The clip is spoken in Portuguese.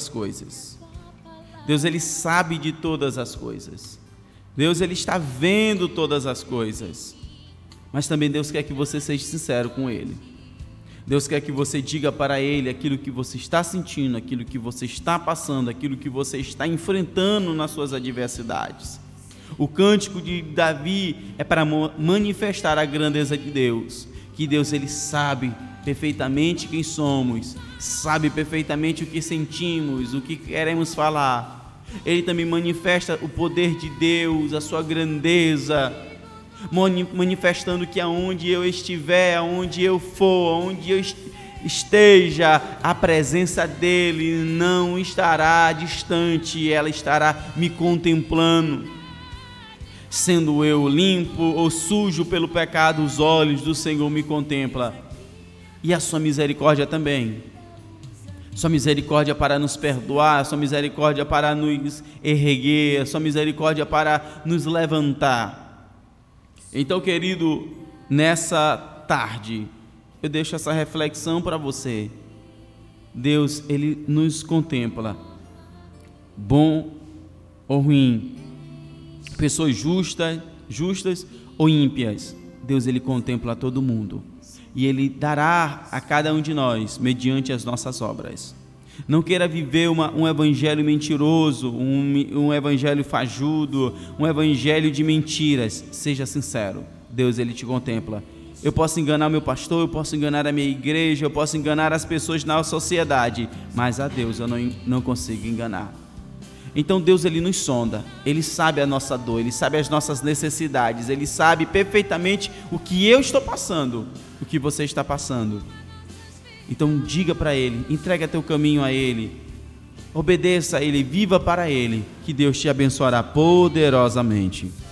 as coisas. Deus, Ele sabe de todas as coisas. Deus, Ele está vendo todas as coisas. Mas também Deus quer que você seja sincero com Ele. Deus quer que você diga para Ele aquilo que você está sentindo, aquilo que você está passando, aquilo que você está enfrentando nas suas adversidades. O cântico de Davi é para manifestar a grandeza de Deus, que Deus, Ele sabe perfeitamente quem somos, sabe perfeitamente o que sentimos, o que queremos falar. Ele também manifesta o poder de Deus, a sua grandeza, manifestando que aonde eu estiver, aonde eu for, aonde eu esteja, a presença dele não estará distante, ela estará me contemplando. Sendo eu limpo ou sujo pelo pecado, os olhos do Senhor me contemplam. E a sua misericórdia também. Sua misericórdia para nos perdoar, sua misericórdia para nos erguer, sua misericórdia para nos levantar. Então, querido, nessa tarde, eu deixo essa reflexão para você. Deus, Ele nos contempla, bom ou ruim, pessoas justas ou ímpias. Deus, Ele contempla todo mundo e Ele dará a cada um de nós mediante as nossas obras. Não queira viver um evangelho mentiroso, um evangelho fajudo, um evangelho de mentiras. Seja sincero, Deus, Ele te contempla. Eu posso enganar o meu pastor, eu posso enganar a minha igreja, eu posso enganar as pessoas na sociedade, mas a Deus eu não consigo enganar. Então Deus, Ele nos sonda, Ele sabe a nossa dor, Ele sabe as nossas necessidades, Ele sabe perfeitamente o que eu estou passando, o que você está passando. Então diga para Ele, entrega teu caminho a Ele, obedeça a Ele, viva para Ele, que Deus te abençoará poderosamente.